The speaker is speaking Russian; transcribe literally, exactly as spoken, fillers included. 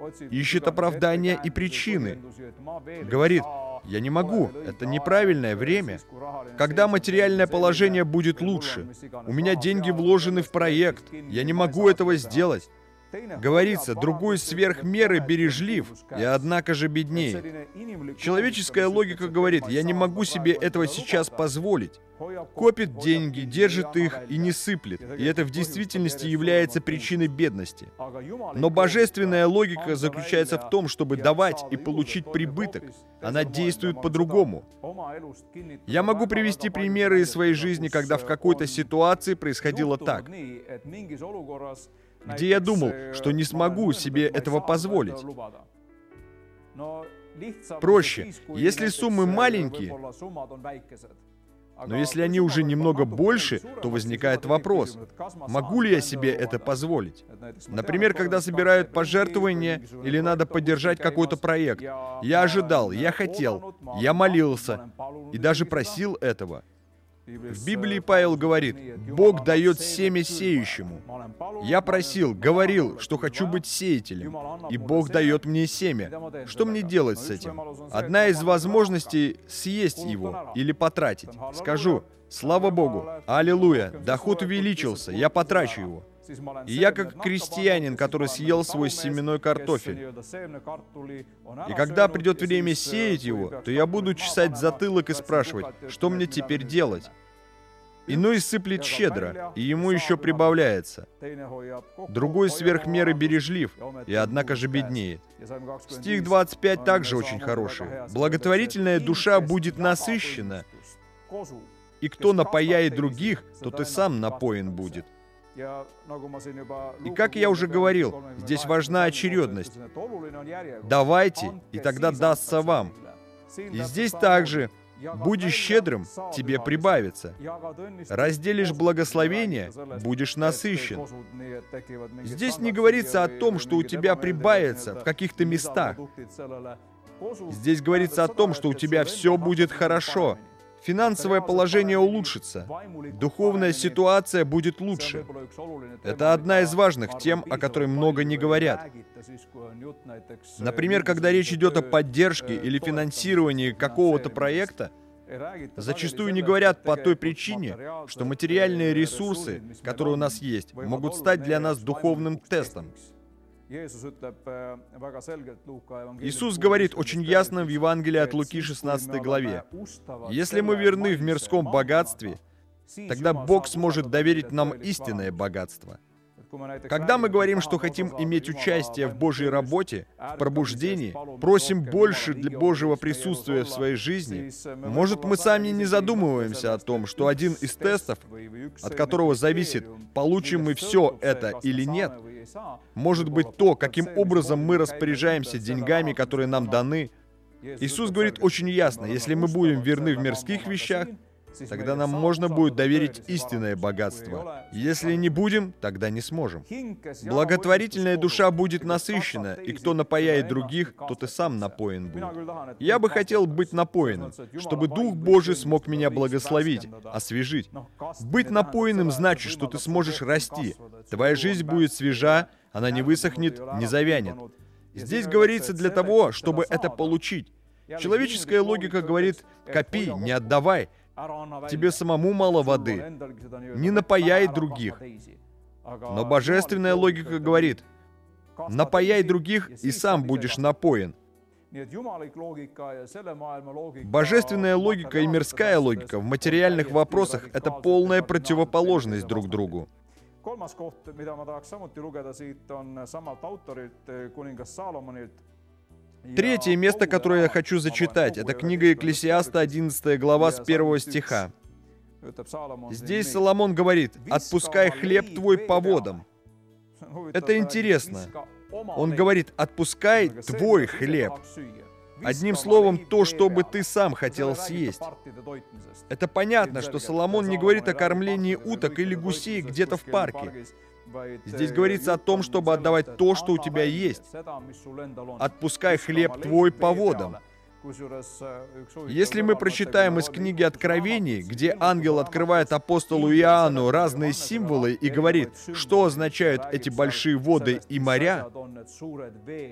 ищет оправдания и причины. Говорит: «Я не могу, это неправильное время. Когда материальное положение будет лучше? У меня деньги вложены в проект, я не могу этого сделать». Говорится: «Другой сверх меры бережлив, и однако же беднее». Человеческая логика говорит: «Я не могу себе этого сейчас позволить». Копит деньги, держит их и не сыплет, и это в действительности является причиной бедности. Но божественная логика заключается в том, чтобы давать и получить прибыток. Она действует по-другому. Я могу привести примеры из своей жизни, когда в какой-то ситуации происходило так, где я думал, что не смогу себе этого позволить. Проще, если суммы маленькие, но если они уже немного больше, то возникает вопрос: могу ли я себе это позволить? Например, когда собирают пожертвования или надо поддержать какой-то проект. Я ожидал, я хотел, я молился и даже просил этого. В Библии Павел говорит: «Бог дает семя сеющему». Я просил, говорил, что хочу быть сеятелем, и Бог дает мне семя. Что мне делать с этим? Одна из возможностей — съесть его или потратить. Скажу: слава Богу, аллилуйя, доход увеличился, я потрачу его. И я как крестьянин, который съел свой семенной картофель. И когда придет время сеять его, то я буду чесать затылок и спрашивать: что мне теперь делать? Иной сыплет щедро, и ему еще прибавляется. Другой сверх меры бережлив, и однако же беднеет. Стих двадцать пять также очень хороший. «Благотворительная душа будет насыщена, и кто напояет других, тот и сам напоен будет». И как я уже говорил, здесь важна очередность. Давайте, и тогда дастся вам. И здесь также: будешь щедрым, тебе прибавится. Разделишь благословение, будешь насыщен. Здесь не говорится о том, что у тебя прибавится в каких-то местах. Здесь говорится о том, что у тебя все будет хорошо. Финансовое положение улучшится. Духовная ситуация будет лучше. Это одна из важных тем, о которой много не говорят. Например, когда речь идет о поддержке или финансировании какого-то проекта, зачастую не говорят по той причине, что материальные ресурсы, которые у нас есть, могут стать для нас духовным тестом. Иисус говорит очень ясно в Евангелии от Луки шестнадцатой главе: «Если мы верны в мирском богатстве, тогда Бог сможет доверить нам истинное богатство». Когда мы говорим, что хотим иметь участие в Божьей работе, в пробуждении, просим больше для Божьего присутствия в своей жизни, может, мы сами не задумываемся о том, что один из тестов, от которого зависит, получим мы все это или нет, может быть то, каким образом мы распоряжаемся деньгами, которые нам даны. Иисус говорит очень ясно: если мы будем верны в мирских вещах, тогда нам можно будет доверить истинное богатство. Если не будем, тогда не сможем. Благотворительная душа будет насыщена, и кто напояет других, тот и сам напоен будет. Я бы хотел быть напоенным, чтобы Дух Божий смог меня благословить, освежить. Быть напоенным значит, что ты сможешь расти. Твоя жизнь будет свежа, она не высохнет, не завянет. Здесь говорится для того, чтобы это получить. Человеческая логика говорит: копи, не отдавай. Тебе самому мало воды, не напояй других. Но божественная логика говорит: напояй других, и сам будешь напоен. Божественная логика и мирская логика в материальных вопросах — это полная противоположность друг другу. Третье место, которое я хочу зачитать, это книга Екклесиаста, одиннадцатая глава, с первого стиха. Здесь Соломон говорит: «Отпускай хлеб твой по водам». Это интересно. Он говорит: «Отпускай твой хлеб». Одним словом, то, что бы ты сам хотел съесть. Это понятно, что Соломон не говорит о кормлении уток или гусей где-то в парке. Здесь говорится о том, чтобы отдавать то, что у тебя есть. «Отпускай хлеб твой по водам». Если мы прочитаем из книги Откровений, где ангел открывает апостолу Иоанну разные символы и говорит, что означают эти большие воды и моря,